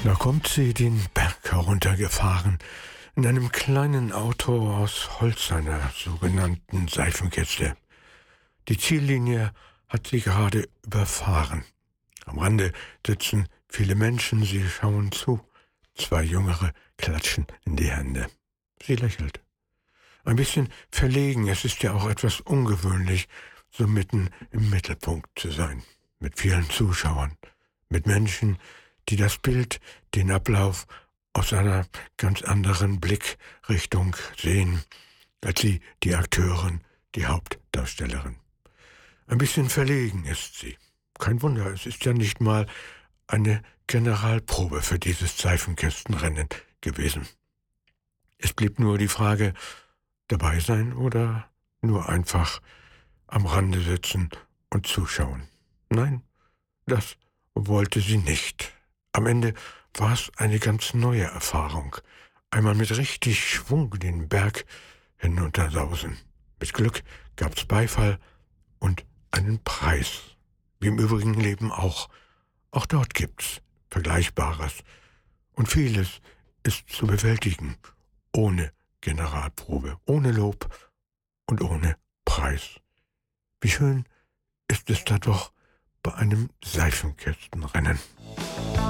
Da kommt sie den Berg heruntergefahren, in einem kleinen Auto aus Holz, einer sogenannten Seifenkiste. Die Ziellinie hat sie gerade überfahren. Am Rande sitzen viele Menschen, sie schauen zu. 2 Jüngere klatschen in die Hände. Sie lächelt. Ein bisschen verlegen, es ist ja auch etwas ungewöhnlich, so mitten im Mittelpunkt zu sein. Mit vielen Zuschauern, mit Menschen, die das Bild, den Ablauf aus einer ganz anderen Blickrichtung sehen, als sie die Akteurin, die Hauptdarstellerin. Ein bisschen verlegen ist sie. Kein Wunder, es ist ja nicht mal eine Generalprobe für dieses Seifenkistenrennen gewesen. Es blieb nur die Frage, dabei sein oder nur einfach am Rande sitzen und zuschauen. Nein, das wollte sie nicht. Am Ende war es eine ganz neue Erfahrung. Einmal mit richtig Schwung den Berg hinuntersausen. Mit Glück gab's Beifall und einen Preis. Wie im übrigen Leben auch. Auch dort gibt's Vergleichbares. Und vieles ist zu bewältigen. Ohne Generalprobe, ohne Lob und ohne Preis. Wie schön ist es da doch bei einem Seifenkistenrennen.